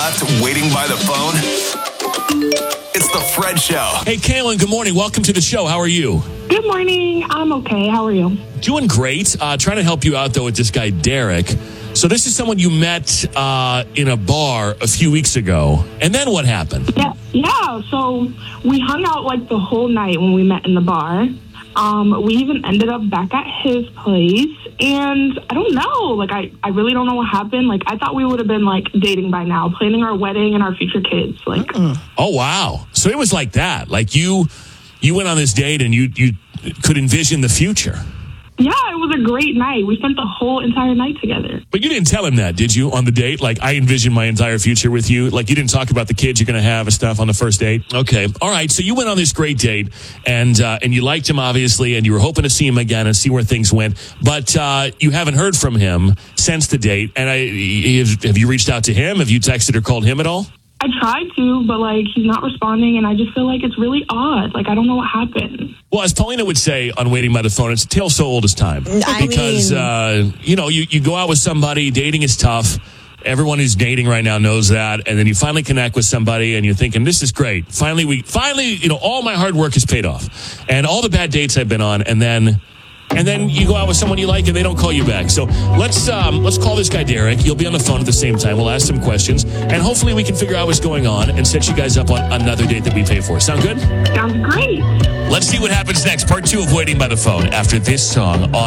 left waiting by the phone? It's the Fred Show. Hey, Kaylin, good morning. Welcome to the show. How are you? Good morning. I'm okay. How are you? Doing great. Trying to help you out, though, with this guy, Derek. So this is someone you met in a bar a few weeks ago. And then what happened? Yeah. So we hung out like the whole night when we met in the bar. We even ended up back at his place. And I don't know. Like, I really don't know what happened. Like, I thought we would have been, like, dating by now, planning our wedding and our future kids. Like, Oh, wow. So it was like that. Like, you went on this date and you could envision the future. yeah, it was a great night. We spent the whole entire night together. But you didn't tell him that, did you, on the date? Like, I envision my entire future with you. Like, you didn't talk about the kids you're going to have and stuff on the first date? Okay. All right. So you went on this great date, and you liked him, obviously, and you were hoping to see him again and see where things went. But you haven't heard from him since the date. And have you reached out to him? Have you texted or called him at all? I tried to, but, like, he's not responding, and I just feel like it's really odd. Like, I don't know what happened. Well, as Paulina would say on Waiting by the Phone, it's a tale so old as time. Because, you go out with somebody, dating is tough. Everyone who's dating right now knows that. And then you finally connect with somebody and you're thinking, this is great. Finally, all my hard work has paid off. And all the bad dates I've been on, and then you go out with someone you like and they don't call you back. So let's call this guy Derek. He'll be on the phone at the same time. We'll ask some questions, and hopefully we can figure out what's going on and set you guys up on another date that we pay for. Sound good? Sounds great. Let's see what happens next. Part 2 of Waiting by the Phone after this song on